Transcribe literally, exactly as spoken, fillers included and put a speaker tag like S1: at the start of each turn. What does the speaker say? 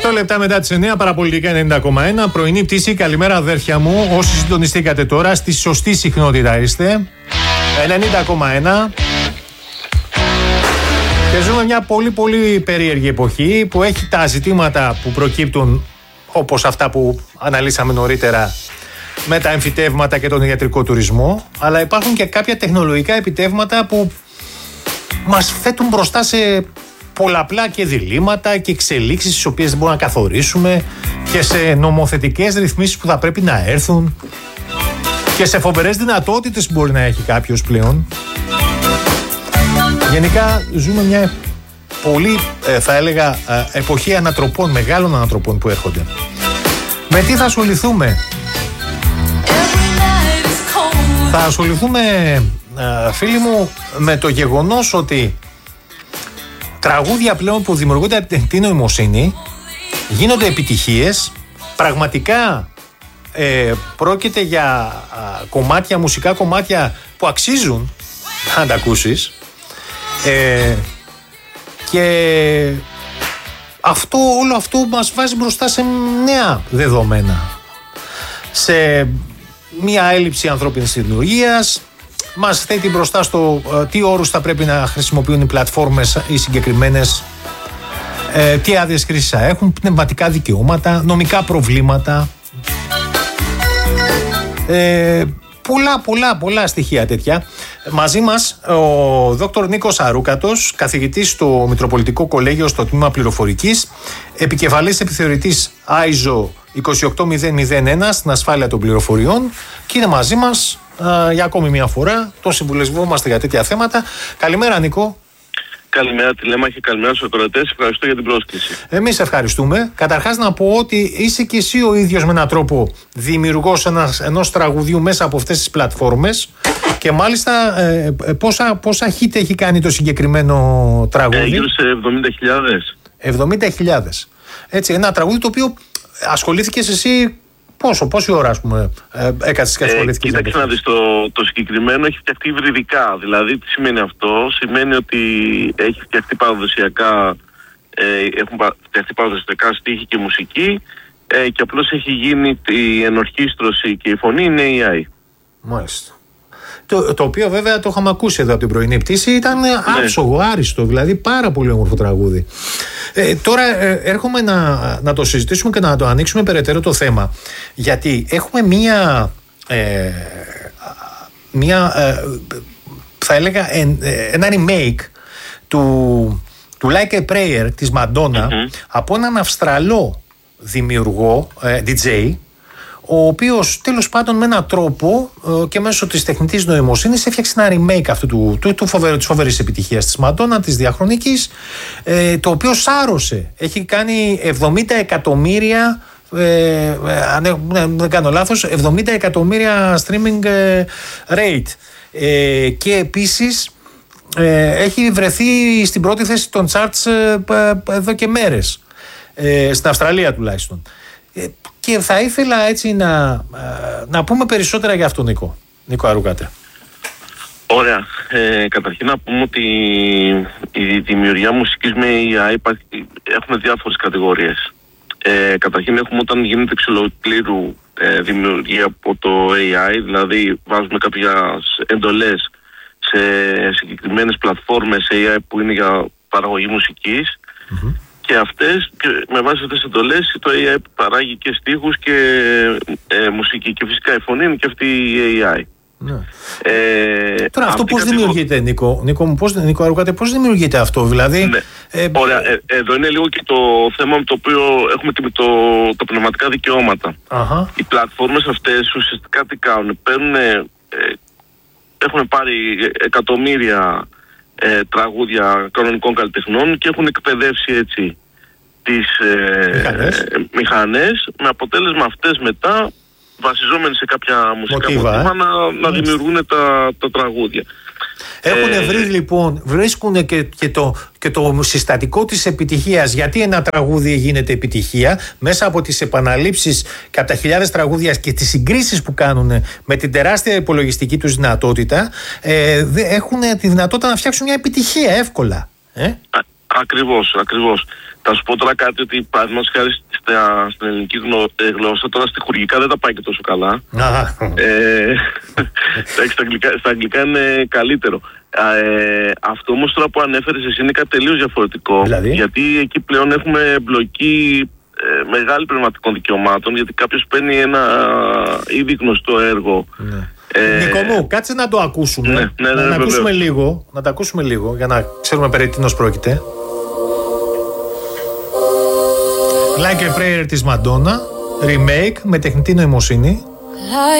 S1: οκτώ λεπτά μετά τις εννιά, Παραπολιτικά ενενήντα κόμμα ένα. Πρωινή πτήση, καλημέρα αδέρφια μου. Όσοι συντονιστήκατε τώρα, στη σωστή συχνότητα είστε. ενενήντα κόμμα ένα. Και ζούμε μια πολύ πολύ περίεργη εποχή που έχει τα ζητήματα που προκύπτουν, όπως αυτά που αναλύσαμε νωρίτερα, με τα εμφυτεύματα και τον ιατρικό τουρισμό, αλλά υπάρχουν και κάποια τεχνολογικά επιτεύγματα που μας θέτουν μπροστά σε πολλαπλά και διλήμματα και εξελίξεις τις οποίες δεν μπορούμε να καθορίσουμε και σε νομοθετικές ρυθμίσεις που θα πρέπει να έρθουν και σε φοβερές δυνατότητες που μπορεί να έχει κάποιος πλέον. Γενικά ζούμε μια πολύ, θα έλεγα, εποχή ανατροπών, μεγάλων ανατροπών που έρχονται. Με τι θα ασχοληθούμε? Θα ασχοληθούμε, φίλοι μου, με το γεγονός ότι τραγούδια πλέον που δημιουργούνται από την τεχνητή νοημοσύνη γίνονται επιτυχίες. Πραγματικά ε, πρόκειται για α, κομμάτια, μουσικά κομμάτια που αξίζουν να τα ακούσεις. Ε, και αυτό, όλο αυτό μας βάζει μπροστά σε νέα δεδομένα. Σε μια έλλειψη ανθρώπινης δημιουργίας, μας θέτει μπροστά στο ε, τι όρους θα πρέπει να χρησιμοποιούν οι πλατφόρμες οι συγκεκριμένες, ε, τι άδειες χρήσης θα έχουν, πνευματικά δικαιώματα, νομικά προβλήματα, ε, πολλά πολλά πολλά στοιχεία τέτοια. Μαζί μας ο δόκτωρ Νίκος Αρούκατος, καθηγητής στο Μητροπολιτικό Κολέγιο στο τμήμα Πληροφορικής, επικεφαλής επιθεωρητής άι ες ο είκοσι οκτώ μηδέν ένα στην ασφάλεια των πληροφοριών, και είναι μαζί μας α, για ακόμη μια φορά. Τον συμβουλευόμαστε για τέτοια θέματα. Καλημέρα, Νίκο.
S2: Καλημέρα, Τηλέμαχε, καλημέρα στους ακροατές. Ευχαριστώ για την πρόσκληση.
S1: Εμείς ευχαριστούμε. Καταρχάς να πω ότι είσαι και εσύ ο ίδιος με έναν τρόπο δημιουργός ένας, ενός τραγουδιού μέσα από αυτές τις πλατφόρμες, και μάλιστα ε, πόσα, πόσα hit έχει κάνει το συγκεκριμένο τραγούδι?
S2: Ε, γύρω σε εβδομήντα χιλιάδες.
S1: εβδομήντα χιλιάδες. Έτσι, ένα τραγούδι το οποίο ασχολήθηκες εσύ πόσο, πόση ώρα, ας πούμε, ε, έκατες και ασχολήθηκες?
S2: Ε, κοίταξε να δεις, το, το συγκεκριμένο έχει φτιαχτεί υβριδικά. Δηλαδή, τι σημαίνει αυτό? Σημαίνει ότι έχει φτιαχτεί παραδοσιακά, ε, έχουν φτιαχτεί παραδοσιακά στίχοι και μουσική, ε, και απλώς έχει γίνει η ενορχήστρωση και η φωνή είναι έι άι.
S1: Μάλιστα. Το, το οποίο βέβαια το είχαμε ακούσει εδώ από την πρωινή πτήση, ήταν ναι. άψογο, άριστο, δηλαδή πάρα πολύ όμορφο τραγούδι. Ε, τώρα ε, έρχομαι να, να το συζητήσουμε και να το ανοίξουμε περαιτέρω το θέμα, γιατί έχουμε μία, ε, μία ε, θα έλεγα ε, ε, ένα remake του, του Like a Prayer της Μαντόνα, mm-hmm. από έναν Αυστραλό δημιουργό, ε, ντι τζέι, ο οποίος τέλος πάντων με έναν τρόπο ε, και μέσω της τεχνητής νοημοσύνης έφτιαξε ένα remake αυτού του, του, του φοβερ, της φοβερής επιτυχίας της Μαντόνα, της διαχρονικής, ε, το οποίο σάρωσε. Έχει κάνει εβδομήντα εκατομμύρια, ε, αν δεν κάνω λάθος, εβδομήντα εκατομμύρια streaming ε, rate. Ε, και επίσης ε, έχει βρεθεί στην πρώτη θέση των charts ε, εδώ και μέρες, ε, στην Αυστραλία τουλάχιστον. Ε, Και θα ήθελα έτσι να, να πούμε περισσότερα για αυτό, Νίκο. Νίκο Αρούκατε.
S2: Ωραία. Ε, καταρχήν να πούμε ότι η δημιουργία μουσικής με έι άι υπάρχει, έχουμε διάφορες κατηγορίες. Ε, καταρχήν έχουμε όταν γίνεται εξολοκλήρου ε, δημιουργία από το έι άι, δηλαδή βάζουμε κάποιες εντολές σε συγκεκριμένες πλατφόρμες έι άι που είναι για παραγωγή μουσικής, mm-hmm. και αυτές, και με βάση αυτές τις εντολές, το έι άι παράγει και στίχους και ε, μουσική, και φυσικά η φωνή είναι και αυτή η έι άι. Ναι. Ε,
S1: Τώρα αυτό πώς κατηγο... δημιουργείται, Νίκο, Νίκο, πώς, Νίκο Αρούκατε, πώς δημιουργείται αυτό, δηλαδή?
S2: Ναι. Ε, Ωραία, ε, εδώ είναι λίγο και το θέμα με το οποίο έχουμε και με το, το πνευματικά δικαιώματα. Uh-huh. Οι πλατφόρμες αυτές ουσιαστικά τι κάνουν? Παίρνουν, ε, έχουν πάρει εκατομμύρια Ε, τραγούδια κανονικών καλλιτεχνών και έχουν εκπαιδεύσει έτσι τις ε, μηχανές. Ε, μηχανές, με αποτέλεσμα αυτές μετά, βασιζόμενοι σε κάποια μουσικά μοτίβα, ε? να, να δημιουργούν τα, τα τραγούδια.
S1: Έχουν ε, βρει λοιπόν, βρίσκουν και, και, το, και το συστατικό της επιτυχίας. Γιατί ένα τραγούδι γίνεται επιτυχία? Μέσα από τις επαναλήψεις και από τα χιλιάδες τραγούδια και τις συγκρίσεις που κάνουν με την τεράστια υπολογιστική τους δυνατότητα, ε, έχουν τη δυνατότητα να φτιάξουν μια επιτυχία εύκολα. Ε?
S2: Α, ακριβώς, ακριβώς. Θα σου πω τώρα κάτι ότι παραδείγματος χάρη στα, στην ελληνική γλώσσα τώρα στιχουργικά δεν τα πάει και τόσο καλά. ε, στα, αγγλικά, στα αγγλικά είναι καλύτερο. Ε, αυτό όμως τώρα που ανέφερες εσύ είναι κάτι τελείως διαφορετικό.
S1: Δηλαδή?
S2: Γιατί εκεί πλέον έχουμε εμπλοκή ε, μεγάλη πνευματικών δικαιωμάτων, γιατί κάποιος παίρνει ένα ήδη γνωστό έργο.
S1: Ναι.
S2: Ε,
S1: Νίκο μου, κάτσε να το ακούσουμε.
S2: Ναι, ναι, ναι,
S1: να,
S2: ναι,
S1: να, ακούσουμε
S2: βεβαίως.
S1: λίγο, να τα ακούσουμε λίγο για να ξέρουμε περί τίνος πρόκειται. Like a Prayer της Madonna, remake με τεχνητή νοημοσύνη.